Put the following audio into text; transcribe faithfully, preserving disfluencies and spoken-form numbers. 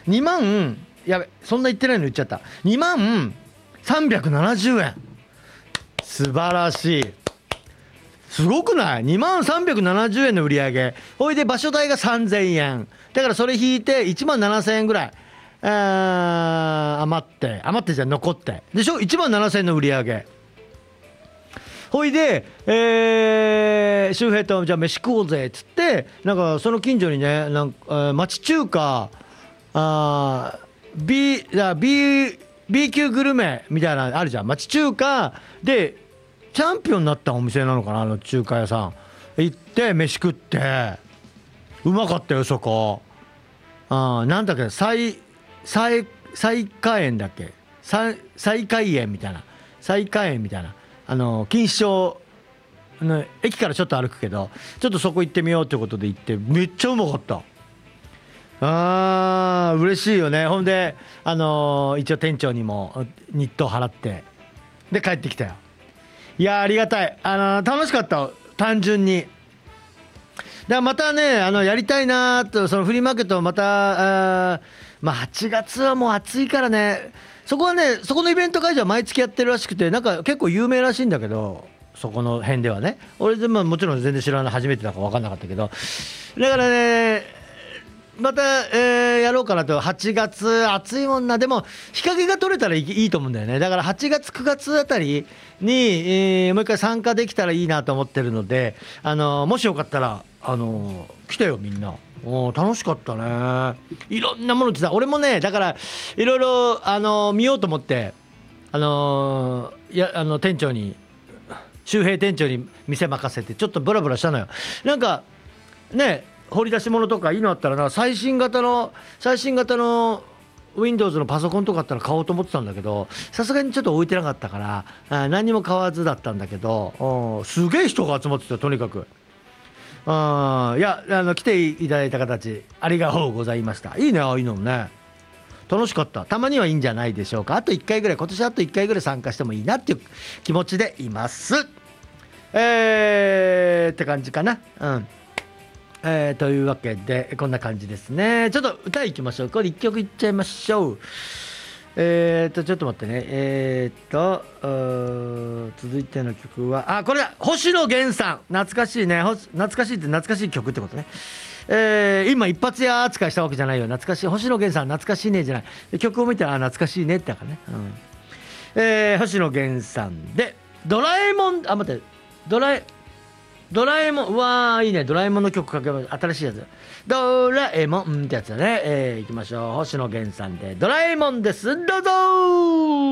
にまん、やべそんな言ってないの言っちゃった、にまんさんびゃくななじゅうえん。素晴らしい。すごくない？ にまんさんびゃくななじゅうえんの売り上げ、ほいで場所代がさんぜんえんだから、それ引いていちまんななせんえんぐらい、えー、余って余ってじゃ残ってでしょ。いちまんななせんえんの売り上げ、ほいで、えー、周平とじゃあ飯食おうぜっつって、なんかその近所にね、なんか、えー、町中華、あ B, B, B 級グルメみたいなのあるじゃん。町中華でチャンピオンになったお店なのかな、あの中華屋さん行って飯食って、うまかったよそこ。あなんだっけ、再再再開園だっけ、再再開園みたいな、再開園みたいな、あの錦糸町の駅からちょっと歩くけど、ちょっとそこ行ってみようということで行って、めっちゃうまかった。あー嬉しいよね。ほんで、あのー、一応店長にも日当払ってで帰ってきたよ。いやありがたい、あのー、楽しかった、単純に。だからまたね、あのやりたいなと、そのフリーマーケットまた、あまあはちがつはもう暑いからね、そこはね、そこのイベント会場は毎月やってるらしくて、なんか結構有名らしいんだけど、そこの辺ではね、俺でももちろん全然知らない、初めてだから分かんなかったけど、だからねまた、えー、やろうかなと。はちがつ暑いもんな。でも日陰が取れたらいい、いいと思うんだよね。だからはちがつくがつあたりに、えー、もう一回参加できたらいいなと思ってるので、あのー、もしよかったら、あのー、来てよみんな。お楽しかったね。いろんなもの来た。俺もね、だからいろいろ、あのー、見ようと思って、あのー、いやあの店長に周平店長に店任せてちょっとブラブラしたのよ。なんかね、掘り出し物とかいいのあったらな、最新型の最新型の Windows のパソコンとかあったら買おうと思ってたんだけど、さすがにちょっと置いてなかったからあ何にも買わずだったんだけど、すげえ人が集まってた。とにかくあいやあの来ていただいた方たちありがとうございました。いいね、ああいうのもね、楽しかった。たまにはいいんじゃないでしょうか。あといっかいぐらい、今年あといっかいぐらい参加してもいいなっていう気持ちでいます。えーって感じかな。うんえー、というわけでこんな感じですね。ちょっと歌いきましょう。これいっきょくいっちゃいましょう。えーとちょっと待ってね。えーと続いての曲はあこれだ、星野源さん。懐かしいね。懐かしいって懐かしい曲ってことね。えー、今一発屋扱いしたわけじゃないよ。懐かしい、星野源さん懐かしいねじゃない。曲を見たらあ懐かしいねってだからね、うんえー、星野源さんでドラえもん。あ待ってドラえドラえもん、うわーいいね。ドラえもんの曲かけます。新しいやつ。ドラえもんってやつだね。えー、いきましょう。星野源さんでドラえもんです。どうぞー。